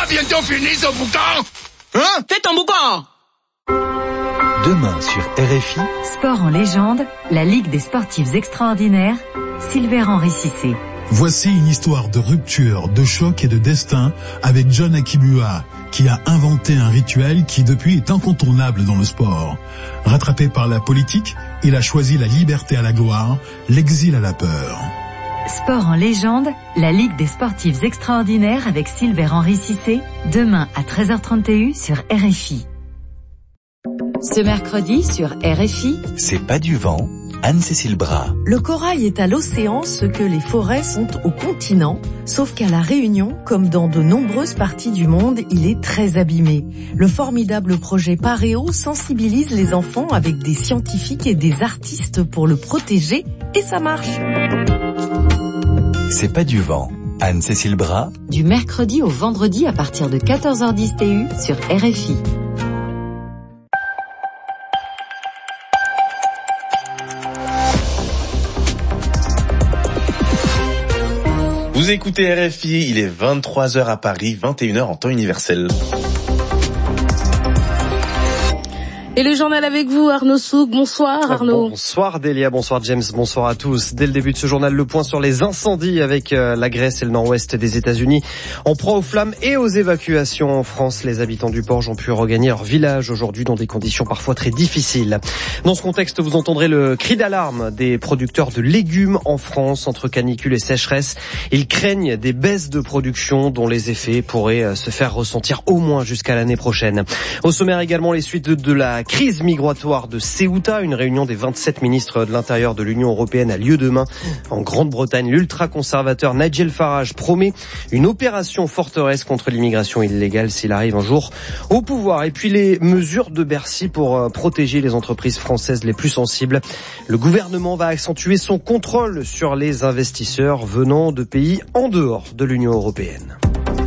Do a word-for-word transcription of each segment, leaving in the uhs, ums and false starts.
bientôt fini ce boucan? Hein? Fais ton boucan! Demain sur R F I. Sport en légende, la Ligue des sportifs extraordinaires, Silver-Henri Cissé. Voici une histoire de rupture, de choc et de destin avec John Akibua, qui a inventé un rituel qui depuis est incontournable dans le sport. Rattrapé par la politique, il a choisi la liberté à la gloire, l'exil à la peur. Sport en légende, la Ligue des sportifs extraordinaires avec Silver-Henri Cissé, demain à treize heures trente sur R F I. Ce mercredi sur R F I, C'est pas du vent, Anne-Cécile Bras. Le corail est à l'océan ce que les forêts sont au continent, sauf qu'à La Réunion, comme dans de nombreuses parties du monde, il est très abîmé. Le formidable projet Paréo sensibilise les enfants avec des scientifiques et des artistes pour le protéger, et ça marche. C'est pas du vent, Anne-Cécile Bras. du mercredi au vendredi à partir de quatorze heures dix T U sur R F I. Vous écoutez R F I, il est vingt-trois heures à Paris, vingt et une heures en temps universel. Et le journal avec vous, Arnaud Souk. Bonsoir Arnaud. Bonsoir Delia, bonsoir James, bonsoir à tous. Dès le début de ce journal, le point sur les incendies avec euh, la Grèce et le nord-ouest des États-Unis. En proie aux flammes et aux évacuations en France, les habitants du Porge ont pu regagner leur village aujourd'hui dans des conditions parfois très difficiles. Dans ce contexte, vous entendrez le cri d'alarme des producteurs de légumes en France entre canicule et sécheresse. Ils craignent des baisses de production dont les effets pourraient se faire ressentir au moins jusqu'à l'année prochaine. Au sommaire également, les suites de, de la crise migratoire de Ceuta. Une réunion des vingt-sept ministres de l'Intérieur de l'Union européenne a lieu demain en Grande-Bretagne. L'ultra-conservateur Nigel Farage promet une opération forteresse contre l'immigration illégale s'il arrive un jour au pouvoir. Et puis les mesures de Bercy pour protéger les entreprises françaises les plus sensibles. Le gouvernement va accentuer son contrôle sur les investisseurs venant de pays en dehors de l'Union européenne.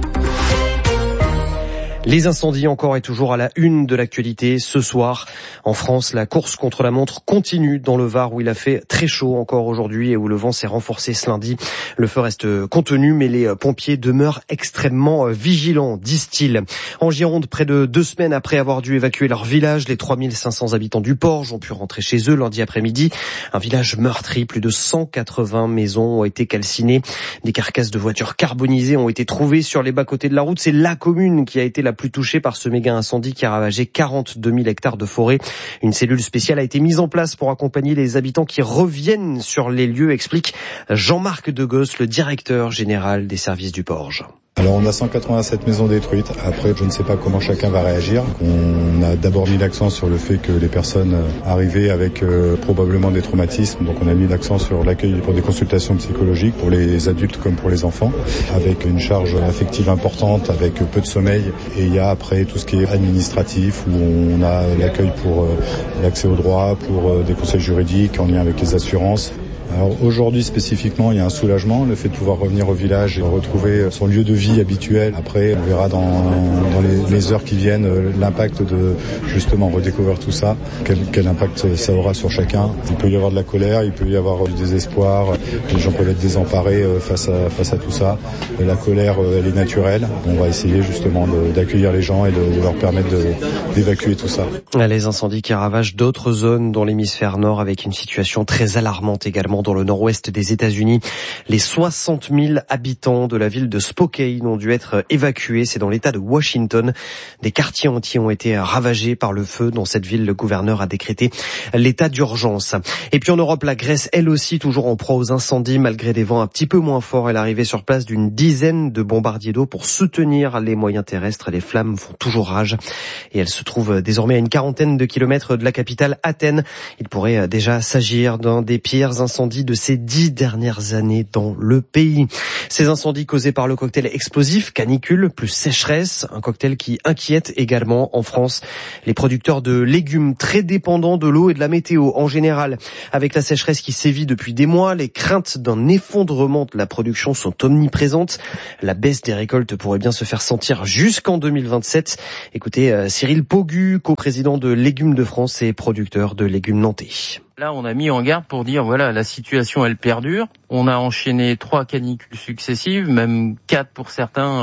Les incendies encore et toujours à la une de l'actualité ce soir. En France, la course contre la montre continue dans le Var où il a fait très chaud encore aujourd'hui et où le vent s'est renforcé ce lundi. Le feu reste contenu mais les pompiers demeurent extrêmement vigilants, disent-ils. En Gironde, près de deux semaines après avoir dû évacuer leur village, les trois mille cinq cents habitants du Porge ont pu rentrer chez eux lundi après-midi. Un village meurtri, plus de cent quatre-vingts maisons ont été calcinées. Des carcasses de voitures carbonisées ont été trouvées sur les bas-côtés de la route. C'est la commune qui a été la plus touchée par ce méga incendie qui a ravagé quarante-deux mille hectares de forêt. Une cellule spéciale a été mise en place pour accompagner les habitants qui reviennent sur les lieux, explique Jean-Marc Degosse, le directeur général des services du Porge. Alors on a cent quatre-vingt-sept maisons détruites. Après, je ne sais pas comment chacun va réagir. On a d'abord mis l'accent sur le fait que les personnes arrivaient avec euh, probablement des traumatismes. Donc on a mis l'accent sur l'accueil pour des consultations psychologiques pour les adultes comme pour les enfants, avec une charge affective importante, avec peu de sommeil. Et il y a après tout ce qui est administratif, où on a l'accueil pour euh, l'accès aux droits, pour euh, des conseils juridiques en lien avec les assurances. Alors aujourd'hui spécifiquement, il y a un soulagement, le fait de pouvoir revenir au village et retrouver son lieu de vie habituel. Après, on verra dans, dans les, les heures qui viennent l'impact de justement redécouvrir tout ça, quel, quel impact ça aura sur chacun. Il peut y avoir de la colère, il peut y avoir du désespoir, les gens peuvent être désemparés face à, face à tout ça. La colère, elle est naturelle. On va essayer justement de, d'accueillir les gens et de, de leur permettre de, d'évacuer tout ça. Les incendies qui ravagent d'autres zones dans l'hémisphère nord avec une situation très alarmante également dans le nord-ouest des États-Unis. Les soixante mille habitants de la ville de Spokane ont dû être évacués. C'est dans l'État de Washington. Des quartiers entiers ont été ravagés par le feu. Dans cette ville, le gouverneur a décrété l'état d'urgence. Et puis en Europe, la Grèce, elle aussi, toujours en proie aux incendies, malgré des vents un petit peu moins forts. Elle est arrivée sur place d'une dizaine de bombardiers d'eau pour soutenir les moyens terrestres. Les flammes font toujours rage. Et elle se trouve désormais à une quarantaine de kilomètres de la capitale, Athènes. Il pourrait déjà s'agir d'un des pires incendies de ces dix dernières années dans le pays. Ces incendies causés par le cocktail explosif, canicule plus sécheresse, un cocktail qui inquiète également en France les producteurs de légumes très dépendants de l'eau et de la météo en général. Avec la sécheresse qui sévit depuis des mois, les craintes d'un effondrement de la production sont omniprésentes. La baisse des récoltes pourrait bien se faire sentir jusqu'en deux mille vingt-sept. Écoutez euh, Cyril Pogu, coprésident de Légumes de France et producteur de légumes nantais. Là, on a mis en garde pour dire, voilà, la situation, elle perdure. On a enchaîné trois canicules successives, même quatre pour certains,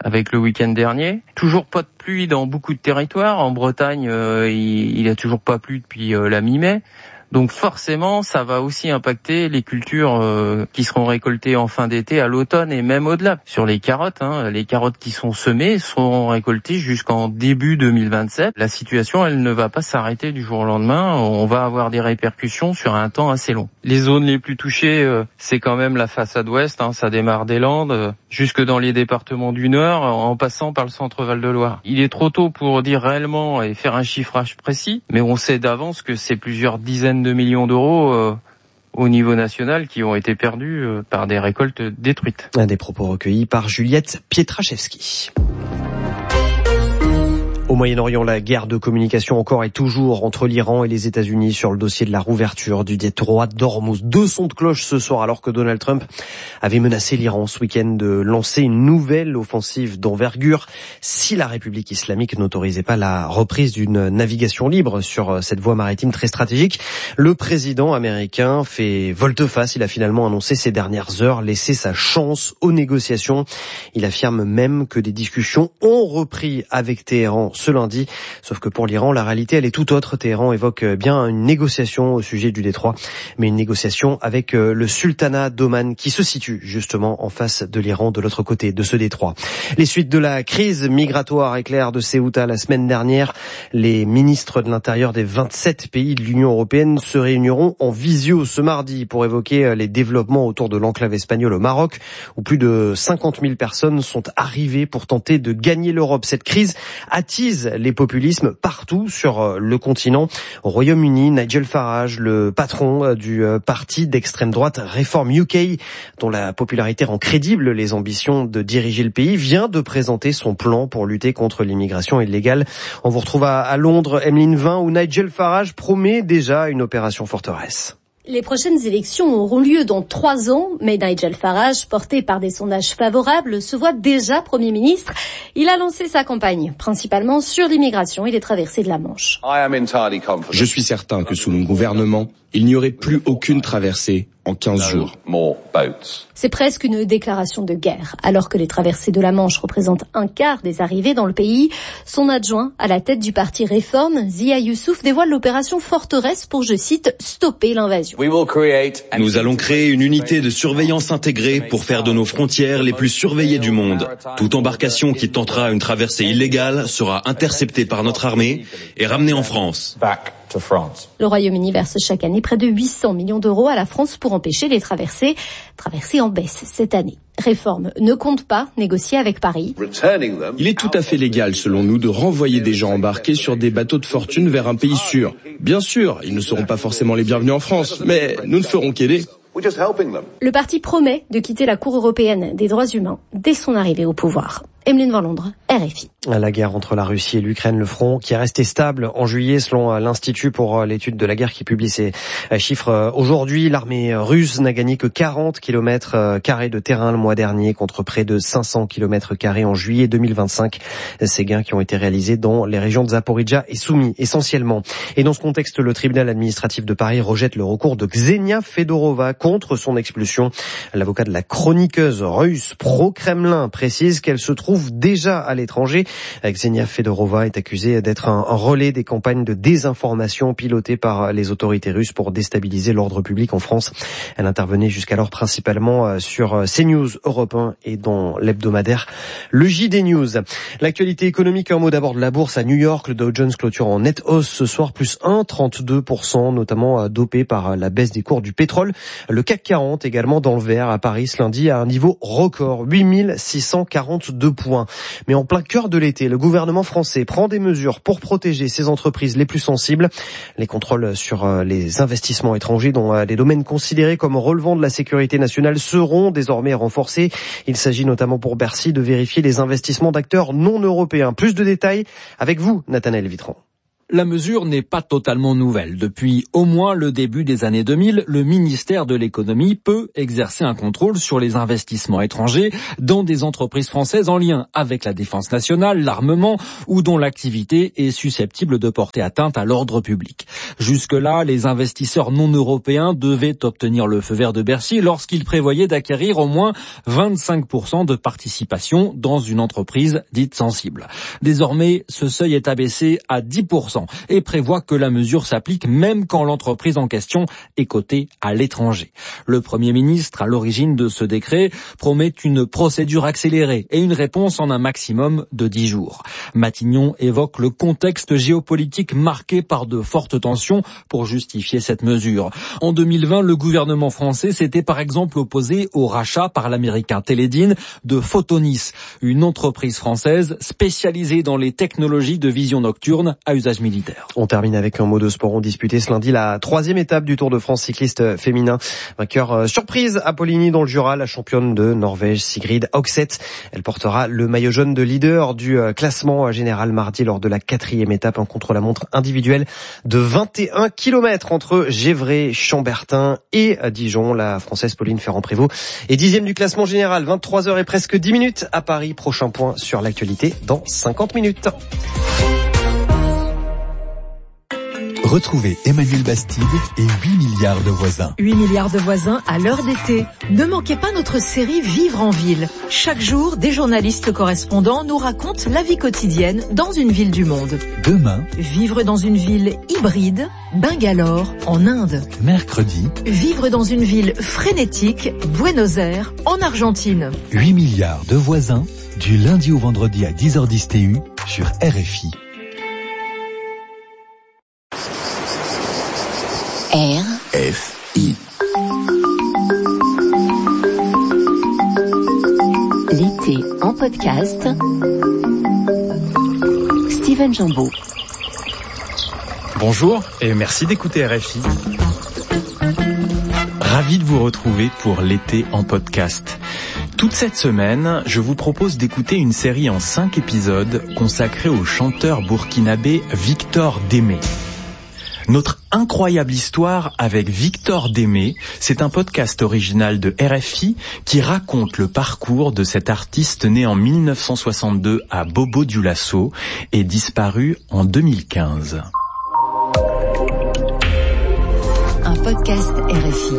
avec le week-end dernier. Toujours pas de pluie dans beaucoup de territoires. En Bretagne, euh, il, il a toujours pas plu depuis euh, la mi-mai. Donc forcément, ça va aussi impacter les cultures euh, qui seront récoltées en fin d'été, à l'automne et même au-delà. Sur les carottes, hein, les carottes qui sont semées seront récoltées jusqu'en début deux mille vingt-sept. La situation, elle ne va pas s'arrêter du jour au lendemain. On va avoir des répercussions sur un temps assez long. Les zones les plus touchées, euh, c'est quand même la façade ouest. Hein, ça démarre des Landes euh, jusque dans les départements du Nord, en passant par le centre Val-de-Loire. Il est trop tôt pour dire réellement et faire un chiffrage précis, mais on sait d'avance que c'est plusieurs dizaines de millions d'euros euh, au niveau national qui ont été perdus euh, par des récoltes détruites. Un des propos recueillis par Juliette Pietraszewski. Au Moyen-Orient, la guerre de communication encore et toujours entre l'Iran et les États-Unis sur le dossier de la rouverture du détroit d'Ormuz. Deux sons de cloche ce soir alors que Donald Trump avait menacé l'Iran ce week-end de lancer une nouvelle offensive d'envergure si la République islamique n'autorisait pas la reprise d'une navigation libre sur cette voie maritime très stratégique. Le président américain fait volte-face. Il a finalement annoncé ces dernières heures laisser sa chance aux négociations. Il affirme même que des discussions ont repris avec Téhéran ce lundi. Sauf que pour l'Iran, la réalité, elle est tout autre. Téhéran évoque bien une négociation au sujet du détroit, mais une négociation avec le sultanat d'Oman qui se situe justement en face de l'Iran, de l'autre côté de ce détroit. Les suites de la crise migratoire éclair de Ceuta la semaine dernière, les ministres de l'Intérieur des vingt-sept pays de l'Union européenne se réuniront en visio ce mardi pour évoquer les développements autour de l'enclave espagnole au Maroc, où plus de cinquante mille personnes sont arrivées pour tenter de gagner l'Europe. Cette crise attise les populismes partout sur le continent. Au Royaume-Uni, Nigel Farage, le patron du parti d'extrême droite Reform U K, dont la popularité rend crédible les ambitions de diriger le pays, vient de présenter son plan pour lutter contre l'immigration illégale. On vous retrouve à Londres, Emeline Vin, où Nigel Farage promet déjà une opération forteresse. Les prochaines élections auront lieu dans trois ans, mais Nigel Farage, porté par des sondages favorables, se voit déjà Premier ministre. Il a lancé sa campagne, principalement sur l'immigration et les traversées de la Manche. Je suis certain que sous mon gouvernement, il n'y aurait plus aucune traversée en quinze jours. C'est presque une déclaration de guerre. Alors que les traversées de la Manche représentent un quart des arrivées dans le pays, son adjoint à la tête du parti Réforme, Zia Youssouf, dévoile l'opération forteresse pour, je cite, stopper l'invasion. Nous allons créer une unité de surveillance intégrée pour faire de nos frontières les plus surveillées du monde. Toute embarcation qui tentera une traversée illégale sera interceptée par notre armée et ramenée en France. Le Royaume-Uni verse chaque année près de huit cents millions d'euros à la France pour empêcher les traversées, traversées en baisse cette année. Réforme ne compte pas négocier avec Paris. Il est tout à fait légal, selon nous, de renvoyer des gens embarqués sur des bateaux de fortune vers un pays sûr. Bien sûr, ils ne seront pas forcément les bienvenus en France, mais nous ne ferons qu'aider. Le parti promet de quitter la Cour européenne des droits humains dès son arrivée au pouvoir. Emeline Van Londres, R F I. La guerre entre la Russie et l'Ukraine, le front qui est resté stable en juillet selon l'Institut pour l'étude de la guerre qui publie ses chiffres aujourd'hui. L'armée russe n'a gagné que quarante kilomètres carrés de terrain le mois dernier contre près de cinq cents kilomètres carrés en juillet deux mille vingt-cinq. Ces gains qui ont été réalisés dans les régions de Zaporijia et Soumy essentiellement. Et dans ce contexte, le tribunal administratif de Paris rejette le recours de Ksenia Fedorova contre son expulsion. L'avocat de la chroniqueuse russe pro-Kremlin précise qu'elle se trouve déjà à l'étranger. Ksenia Fedorova est accusée d'être un relais des campagnes de désinformation pilotées par les autorités russes pour déstabiliser l'ordre public en France. Elle intervenait jusqu'alors principalement sur CNews, Europe un et dans l'hebdomadaire Le J D News. L'actualité économique, un mot d'abord de la bourse à New York. Le Dow Jones clôture en nette hausse ce soir, plus un virgule trente-deux pour cent, notamment dopé par la baisse des cours du pétrole. Le C A C quarante également dans le vert à Paris ce lundi à un niveau record, huit mille six cent quarante-deux points. Mais en plein cœur de l'été, le gouvernement français prend des mesures pour protéger ses entreprises les plus sensibles. Les contrôles sur les investissements étrangers dans les domaines considérés comme relevant de la sécurité nationale seront désormais renforcés. Il s'agit notamment pour Bercy de vérifier les investissements d'acteurs non européens. Plus de détails avec vous, Nathanaël Vitran. La mesure n'est pas totalement nouvelle. Depuis au moins le début des années deux mille, le ministère de l'économie peut exercer un contrôle sur les investissements étrangers dans des entreprises françaises en lien avec la défense nationale, l'armement ou dont l'activité est susceptible de porter atteinte à l'ordre public. Jusque-là, les investisseurs non européens devaient obtenir le feu vert de Bercy lorsqu'ils prévoyaient d'acquérir au moins vingt-cinq pour cent de participation dans une entreprise dite sensible. Désormais, ce seuil est abaissé à dix pour cent. Et prévoit que la mesure s'applique même quand l'entreprise en question est cotée à l'étranger. Le Premier ministre, à l'origine de ce décret, promet une procédure accélérée et une réponse en un maximum de dix jours. Matignon évoque le contexte géopolitique marqué par de fortes tensions pour justifier cette mesure. En deux mille vingt, le gouvernement français s'était par exemple opposé au rachat par l'américain Teledyne de Photonis, une entreprise française spécialisée dans les technologies de vision nocturne à usage militaire. On termine avec un mot de sport. On disputait ce lundi la troisième étape du Tour de France cycliste féminin. Vainqueur euh, surprise à Poligny dans le Jura, la championne de Norvège Sigrid Hogseth. Elle portera le maillot jaune de leader du euh, classement général mardi lors de la quatrième étape, en contre-la-montre individuelle de vingt et un kilomètres entre Gévray, Chambertin et Dijon. La Française Pauline Ferrand-Prévot est dixième du classement général. vingt-trois heures et presque dix minutes à Paris. Prochain point sur l'actualité dans cinquante minutes. Retrouvez Emmanuel Bastide et huit milliards de voisins. huit milliards de voisins à l'heure d'été. Ne manquez pas notre série Vivre en ville. Chaque jour, des journalistes correspondants nous racontent la vie quotidienne dans une ville du monde. Demain, vivre dans une ville hybride, Bangalore, en Inde. Mercredi, vivre dans une ville frénétique, Buenos Aires, en Argentine. huit milliards de voisins, du lundi au vendredi à dix heures dix T U sur R F I. R F I. L'été en podcast. Steven Jambeau. Bonjour et merci d'écouter R F I. Ravi de vous retrouver pour l'été en podcast. Toute cette semaine, je vous propose d'écouter une série en cinq épisodes consacrée au chanteur burkinabé Victor Démé. Notre incroyable histoire avec Victor Démé, c'est un podcast original de R F I qui raconte le parcours de cet artiste né en mille neuf cent soixante-deux à Bobo-Dioulasso et disparu en deux mille quinze. Un podcast R F I.